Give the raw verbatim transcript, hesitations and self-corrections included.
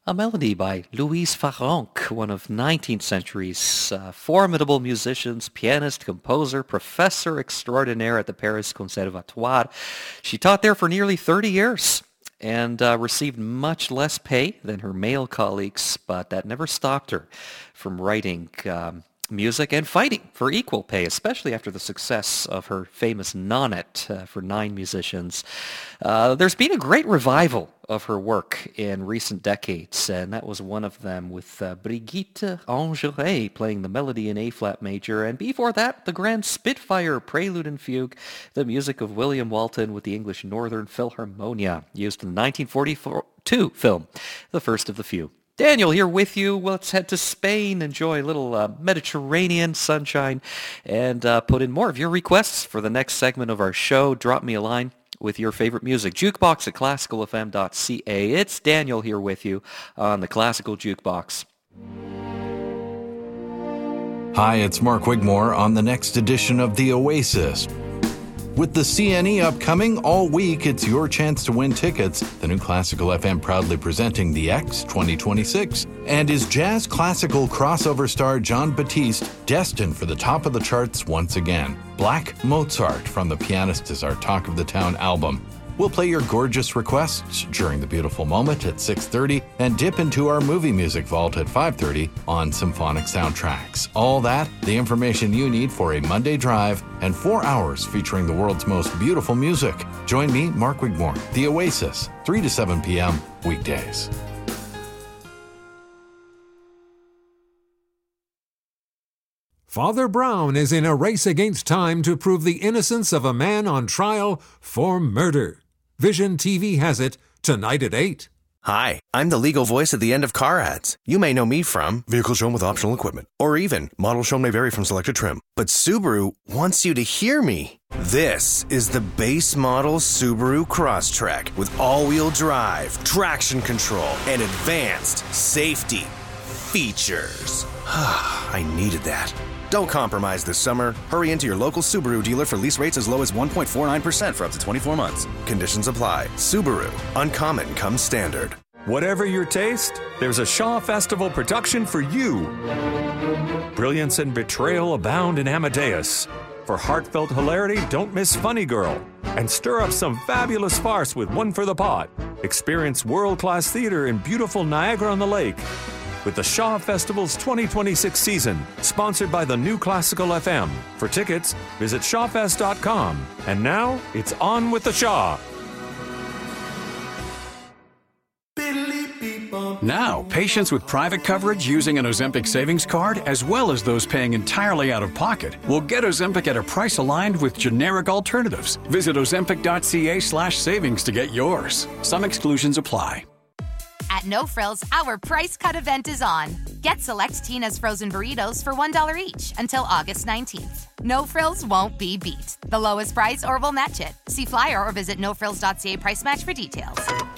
A melody by Louise Farrenc, one of nineteenth century's uh, formidable musicians, pianist, composer, professor extraordinaire at the Paris Conservatoire. She taught there for nearly thirty years and uh, received much less pay than her male colleagues, but that never stopped her from writing um, music and fighting for equal pay, especially after the success of her famous Nonet uh, for nine musicians. Uh, there's been a great revival of her work in recent decades, and that was one of them with uh, Brigitte Ingeret playing the melody in A-flat major, and before that, the Grand Spitfire Prelude and Fugue, the music of William Walton with the English Northern Philharmonia, used in the nineteen forty-two film, the first of the few. Daniel here with you. Let's head to Spain, enjoy a little uh, Mediterranean sunshine, and uh, put in more of your requests for the next segment of our show. Drop me a line with your favorite music. Jukebox at classical f m dot c a. It's Daniel here with you on the Classical Jukebox. Hi, it's Mark Wigmore on the next edition of The Oasis. With the C N E upcoming all week, it's your chance to win tickets. The new Classical F M proudly presenting the X twenty twenty-six. And is jazz classical crossover star Jon Batiste destined for the top of the charts once again? Black Mozart from The Pianist is our Talk of the Town album. We'll play your gorgeous requests during the beautiful moment at six thirty and dip into our movie music vault at five thirty on Symphonic Soundtracks. All that, the information you need for a Monday drive and four hours featuring the world's most beautiful music. Join me, Mark Wigmore, The Oasis, three to seven p.m. weekdays. Father Brown is in a race against time to prove the innocence of a man on trial for murder. Vision T V has it tonight at eight. Hi, I'm the legal voice at the end of car ads. You may know me from Vehicle Shown with Optional Equipment, or even Model Shown may vary from selected trim. But Subaru wants you to hear me. This is the base model Subaru Crosstrek with all-wheel drive, traction control, and advanced safety features. I needed that. Don't compromise this summer. Hurry into your local Subaru dealer for lease rates as low as one point four nine percent for up to twenty-four months. Conditions apply. Subaru. Uncommon comes standard. Whatever your taste, there's a Shaw Festival production for you. Brilliance and betrayal abound in Amadeus. For heartfelt hilarity, don't miss Funny Girl. And stir up some fabulous farce with One for the Pot. Experience world-class theater in beautiful Niagara-on-the-Lake. With the Shaw Festival's twenty twenty-six season, sponsored by the new Classical F M. For tickets, visit shawfest dot com. And now, it's on with the Shaw. Now, patients with private coverage using an Ozempic savings card, as well as those paying entirely out of pocket, will get Ozempic at a price aligned with generic alternatives. Visit ozempic dot c a slash savings to get yours. Some exclusions apply. At No Frills, our price cut event is on. Get select Tina's frozen burritos for one dollar each until August nineteenth. No Frills won't be beat. The lowest price or we'll match it. See flyer or visit no frills dot c a price match for details.